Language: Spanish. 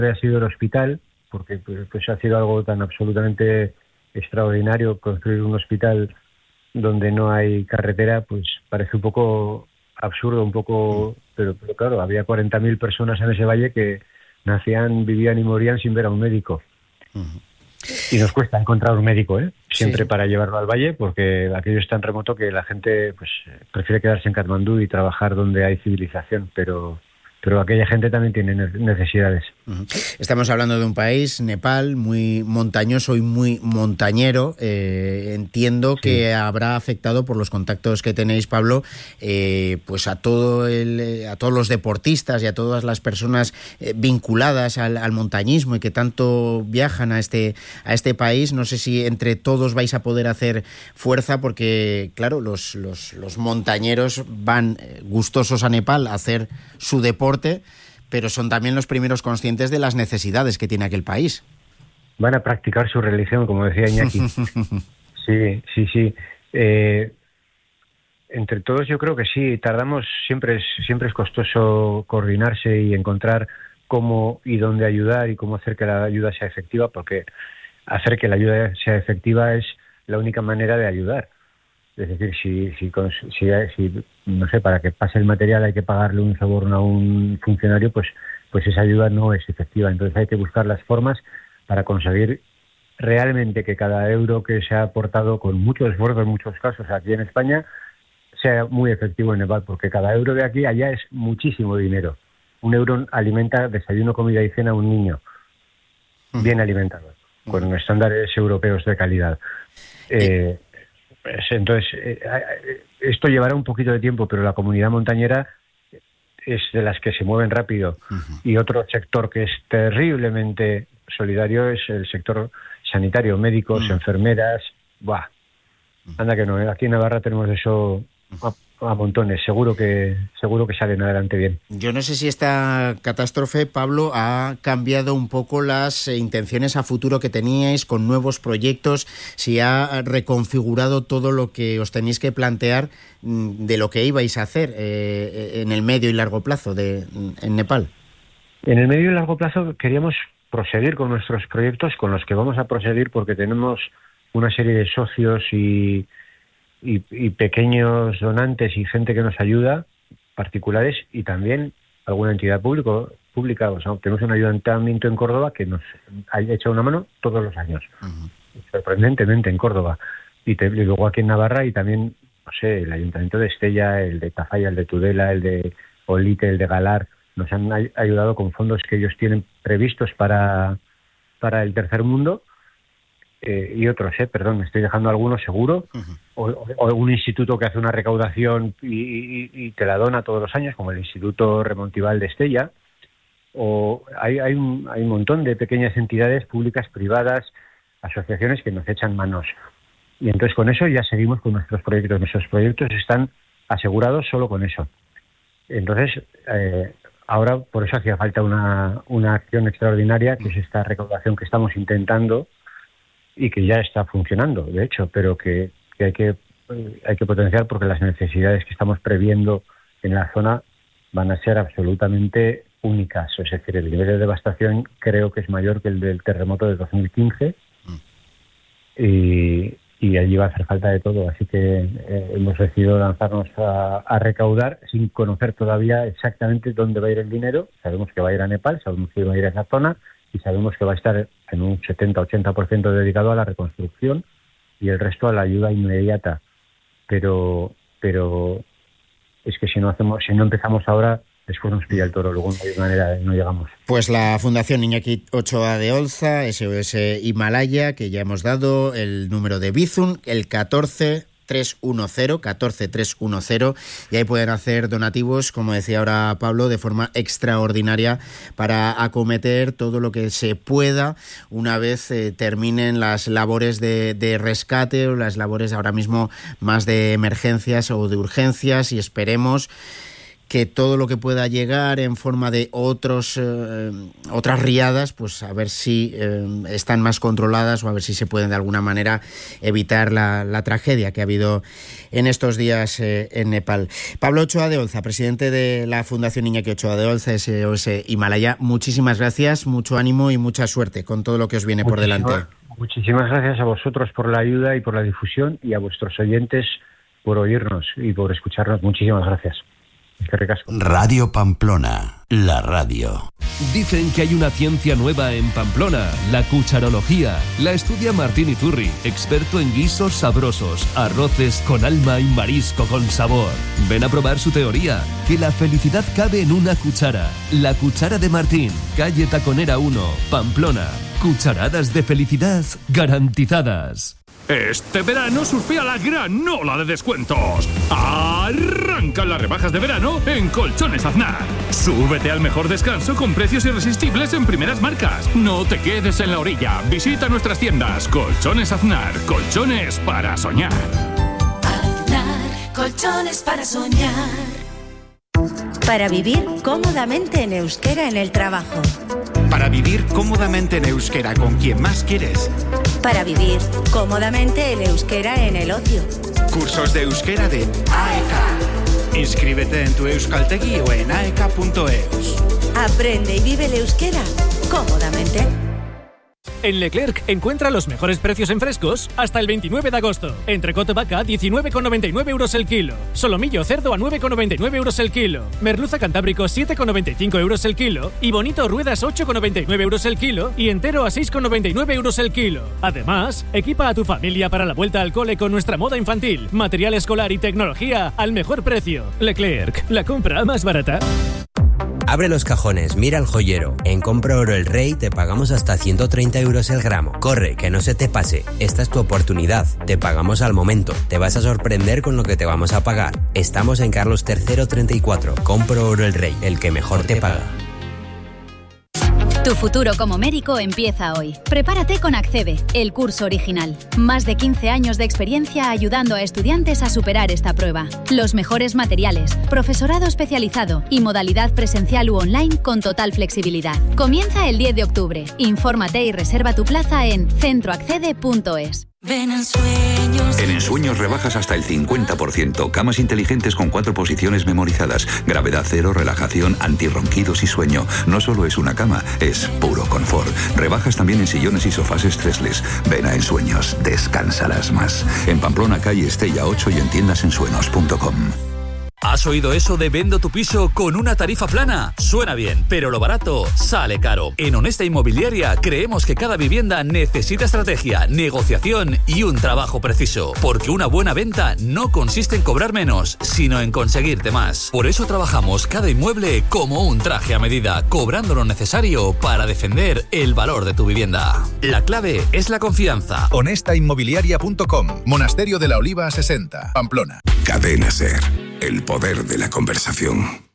ha sido el hospital, porque pues ha sido algo tan absolutamente extraordinario. Construir un hospital donde no hay carretera, pues parece un poco absurdo, pero claro, había 40.000 personas en ese valle que nacían, vivían y morían sin ver a un médico. Y nos cuesta encontrar un médico, siempre para llevarlo al valle, porque aquello es tan remoto que la gente pues prefiere quedarse en Katmandú y trabajar donde hay civilización, pero aquella gente también tiene necesidades. Estamos hablando de un país, Nepal, muy montañoso y muy montañero. Entiendo que habrá afectado, por los contactos que tenéis, Pablo, pues a todos los deportistas y a todas las personas vinculadas al montañismo y que tanto viajan a este país. No sé si entre todos vais a poder hacer fuerza, porque claro, los montañeros van gustosos a Nepal a hacer su deporte, pero son también los primeros conscientes de las necesidades que tiene aquel país. Van a practicar su religión, como decía Iñaki. Sí. Entre todos yo creo que sí. Tardamos, siempre es costoso coordinarse y encontrar cómo y dónde ayudar y cómo hacer que la ayuda sea efectiva, porque hacer que la ayuda sea efectiva es la única manera de ayudar. Es decir, si no sé, para que pase el material hay que pagarle un soborno a un funcionario, pues esa ayuda no es efectiva. Entonces hay que buscar las formas para conseguir realmente que cada euro que se ha aportado con mucho esfuerzo en muchos casos aquí en España sea muy efectivo en Nepal, porque cada euro de aquí allá es muchísimo dinero. Un euro alimenta desayuno, comida y cena a un niño bien alimentado, con estándares europeos de calidad. Entonces, esto llevará un poquito de tiempo, pero la comunidad montañera es de las que se mueven rápido. Y otro sector que es terriblemente solidario es el sector sanitario, médicos, enfermeras. Anda que no, aquí en Navarra tenemos eso a montones. Seguro que salen adelante bien. Yo no sé si esta catástrofe, Pablo, ha cambiado un poco las intenciones a futuro que teníais con nuevos proyectos, si ha reconfigurado todo lo que os tenéis que plantear de lo que ibais a hacer en el medio y largo plazo en Nepal. En el medio y largo plazo queríamos proseguir con nuestros proyectos, con los que vamos a proseguir, porque tenemos una serie de socios y pequeños donantes y gente que nos ayuda, particulares, y también alguna entidad pública. O sea, tenemos un ayuntamiento en Córdoba que nos ha echado una mano todos los años, sorprendentemente en Córdoba, y luego aquí en Navarra, y también, no sé, el ayuntamiento de Estella, el de Tafalla, el de Tudela, el de Olite, el de Galar, nos han ayudado con fondos que ellos tienen previstos para el tercer mundo. Y otros, me estoy dejando algunos seguro, o un instituto que hace una recaudación y te la dona todos los años, como el Instituto Remontival de Estella, o hay un montón de pequeñas entidades públicas, privadas, asociaciones que nos echan manos. Y entonces con eso ya seguimos con nuestros proyectos. Nuestros proyectos están asegurados solo con eso. Entonces, ahora por eso hacía falta una acción extraordinaria, que es esta recaudación que estamos intentando, y que ya está funcionando, de hecho, pero que hay que potenciar, porque las necesidades que estamos previendo en la zona van a ser absolutamente únicas. Es decir, el nivel de devastación creo que es mayor que el del terremoto de 2015 y allí va a hacer falta de todo. Así que hemos decidido lanzarnos a recaudar sin conocer todavía exactamente dónde va a ir el dinero. Sabemos que va a ir a Nepal, sabemos que va a ir a esa zona, y sabemos que va a estar en un 70-80% dedicado a la reconstrucción y el resto a la ayuda inmediata. Pero es que si no empezamos ahora, después nos pilla el toro, luego no hay manera, no llegamos. Pues la Fundación Iñaki Ochoa de Olza, SOS Himalaya, que ya hemos dado el número de Bizum, el 14310, y ahí pueden hacer donativos, como decía ahora Pablo, de forma extraordinaria para acometer todo lo que se pueda una vez terminen las labores de rescate, o las labores ahora mismo más de emergencias o de urgencias, y esperemos que todo lo que pueda llegar en forma de otras riadas, pues a ver si están más controladas o a ver si se pueden de alguna manera evitar la tragedia que ha habido en estos días en Nepal. Pablo Ochoa de Olza, presidente de la Fundación Iñaki Ochoa de Olza, SOS Himalaya, muchísimas gracias, mucho ánimo y mucha suerte con todo lo que os viene por delante. Muchísimas gracias a vosotros por la ayuda y por la difusión, y a vuestros oyentes por oírnos y por escucharnos. Muchísimas gracias. Qué ricasco. Radio Pamplona, la radio. Dicen que hay una ciencia nueva en Pamplona, la cucharología. La estudia Martín Iturri, experto en guisos sabrosos, arroces con alma y marisco con sabor. Ven a probar su teoría, que la felicidad cabe en una cuchara. La cuchara de Martín, calle Taconera 1, Pamplona. Cucharadas de felicidad garantizadas. Este verano surfea la gran ola de descuentos. Arrancan las rebajas de verano en Colchones Aznar. Súbete al mejor descanso con precios irresistibles en primeras marcas. No te quedes en la orilla. Visita nuestras tiendas. Colchones Aznar. Colchones para soñar. Aznar. Colchones para soñar. Para vivir cómodamente en euskera en el trabajo. Para vivir cómodamente en euskera con quien más quieres. Para vivir cómodamente en euskera en el ocio. Cursos de euskera de AEK. Inscríbete en tu Euskaltegi o en aek.eus. Aprende y vive el euskera cómodamente. En Leclerc encuentra los mejores precios en frescos hasta el 29 de agosto. Entrecote vaca 19,99 euros el kilo. Solomillo cerdo a 9,99 euros el kilo. Merluza cantábrico 7,95 euros el kilo. Y bonito ruedas 8,99 euros el kilo. Y entero a 6,99 euros el kilo. Además, equipa a tu familia para la vuelta al cole con nuestra moda infantil, material escolar y tecnología al mejor precio. Leclerc, la compra más barata. Abre los cajones, mira al joyero. En Compra Oro El Rey te pagamos hasta 130 euros el gramo. Corre, que no se te pase. Esta es tu oportunidad. Te pagamos al momento. Te vas a sorprender con lo que te vamos a pagar. Estamos en Carlos III 34. Compra Oro El Rey, el que mejor te paga. Tu futuro como médico empieza hoy. Prepárate con Accede, el curso original. Más de 15 años de experiencia ayudando a estudiantes a superar esta prueba. Los mejores materiales, profesorado especializado y modalidad presencial u online con total flexibilidad. Comienza el 10 de octubre. Infórmate y reserva tu plaza en centroaccede.es. Ven en Sueños. En Ensueños rebajas hasta el 50%. Camas inteligentes con 4 posiciones memorizadas. Gravedad cero, relajación, antirronquidos y sueño. No solo es una cama, es puro confort. Rebajas también en sillones y sofás estresles. Ven a Ensueños, descansarás más. En Pamplona, calle Estella 8 y en tiendasensuenos.com. ¿Has oído eso de vendo tu piso con una tarifa plana? Suena bien, pero lo barato sale caro. En Honesta Inmobiliaria creemos que cada vivienda necesita estrategia, negociación y un trabajo preciso. Porque una buena venta no consiste en cobrar menos, sino en conseguirte más. Por eso trabajamos cada inmueble como un traje a medida, cobrando lo necesario para defender el valor de tu vivienda. La clave es la confianza. Honestainmobiliaria.com. Monasterio de la Oliva 60, Pamplona. Cadena SER. El poder de la conversación.